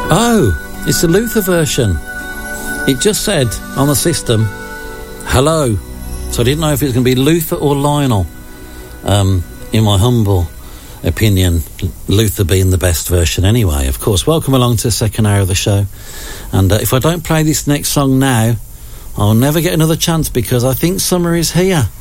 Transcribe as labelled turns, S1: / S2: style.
S1: Oh, it's the Luther version. It just said on the system, hello. So I didn't know if it was going to be Luther or Lionel. In my humble opinion, Luther being the best version anyway, of course. Welcome along to the second hour of the show. And if I don't play this next song now, I'll never get another chance, because I think summer is here.